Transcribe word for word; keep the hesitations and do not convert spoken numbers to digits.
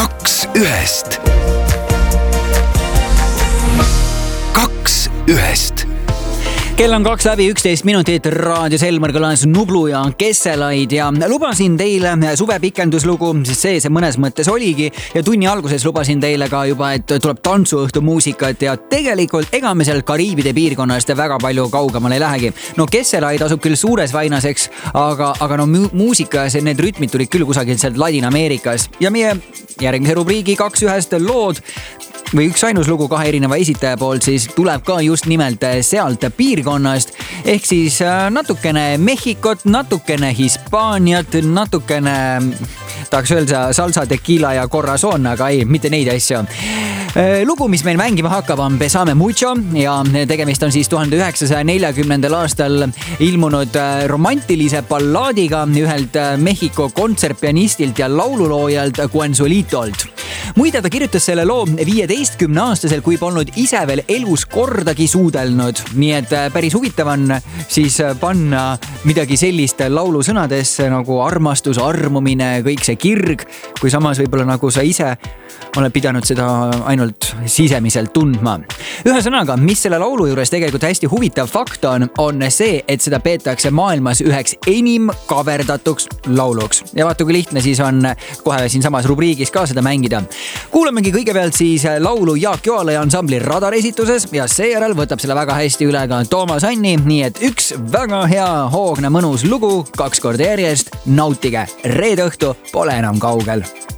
kaks ühest. kaks ühest. Kell on kaks läbi üksteist minutit, raadios Elmar kõlas Nublu ja Kesselaid ja lubasin teile suvepikenduslugu, sest see see mõnes mõttes oligi ja tunni alguses lubasin teile ka juba, et tuleb tantsuõhtu muusikat ja tegelikult ega me seal Kariibide piirkonnast väga palju kaugemale ei lähegi. No Kesselaid asub küll Suures Vainaseks, aga, aga no muusikas need rütmid tulid küll kusagilt sealt Ladina-Ameerikas ja meie järgmise rubriigi kaks ühest lood või üks ainus lugu kahe erineva esitaja poolt siis tuleb ka just nimelt sealt piirkonnast ehk siis natukene Mehhikot, natukene Hispaaniat, natukene tahaks öelda salsa, tequila ja corazon, aga ei, mitte neid asju. Lugu, mis meil mängima hakkab, on Besame Mucho ja tegemist on siis tuhande üheksasaja neljakümnendal aastal ilmunud romantilise ballaadiga ühelt Mehhiko kontsertpianistilt ja laululoojalt Guenzuelitolt. Muide, ta kirjutas selle loo viieteistkümne aastasel, kui polnud ise veel elus kordagi suudelnud. Nii et päris huvitav on siis panna midagi sellist laulu sõnadesse nagu armastus, armumine, kõik see kirg, kui samas võib-olla nagu sa ise oled pidanud seda ainult sisemiselt tundma. Ühesõnaga, mis selle laulu juures tegelikult hästi huvitav fakt on, on see, et seda peetakse maailmas üheks enim kaverdatuks lauluks. Ja vaata, kui lihtne siis on kohe siin samas rubriigis ka seda mängida. Kuulamegi kõigepealt siis laulu Jaak Joala ja ansambli Radar esituses ja seejärel võtab selle väga hästi üle ka Toomas Anni, nii et üks väga hea hoogne mõnus lugu, kaks korda järjest, nautige. Reede õhtu pole enam kaugel.